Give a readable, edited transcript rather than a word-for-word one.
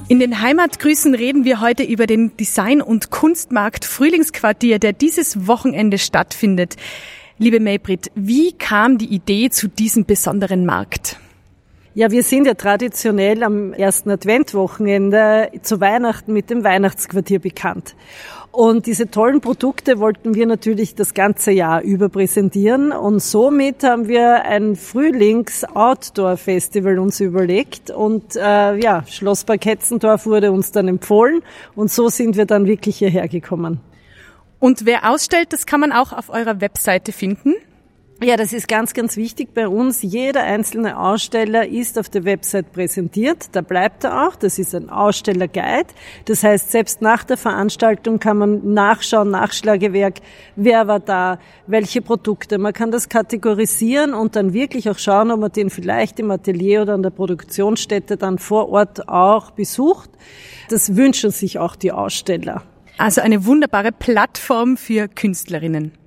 In den Heimatgrüßen reden wir heute über den Design- und Kunstmarkt Frühlingsquartier, der dieses Wochenende stattfindet. Liebe Maybrit, wie kam die Idee zu diesem besonderen Markt? Ja, wir sind ja traditionell am ersten Adventwochenende zu Weihnachten mit dem Weihnachtsquartier bekannt. Und diese tollen Produkte wollten wir natürlich das ganze Jahr über präsentieren. Und somit haben wir ein Frühlings-Outdoor-Festival uns überlegt. Und Schlosspark Hetzendorf wurde uns dann empfohlen. Und so sind wir dann wirklich hierher gekommen. Und wer ausstellt, das kann man auch auf eurer Webseite finden? Ja, das ist ganz, ganz wichtig bei uns. Jeder einzelne Aussteller ist auf der Website präsentiert. Da bleibt er auch. Das ist ein Ausstellerguide. Das heißt, selbst nach der Veranstaltung kann man nachschauen, Nachschlagewerk, wer war da, welche Produkte. Man kann das kategorisieren und dann wirklich auch schauen, ob man den vielleicht im Atelier oder an der Produktionsstätte dann vor Ort auch besucht. Das wünschen sich auch die Aussteller. Also eine wunderbare Plattform für Künstlerinnen.